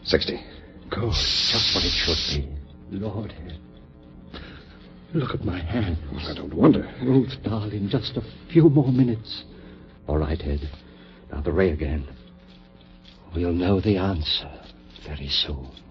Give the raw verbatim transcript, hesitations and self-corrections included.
Sixty. Good. Just what it should be. Lord, look at my hand. Well, I don't wonder. Ruth, darling, just a few more minutes. All right, Ed. Now the ray again. We'll know the answer very soon.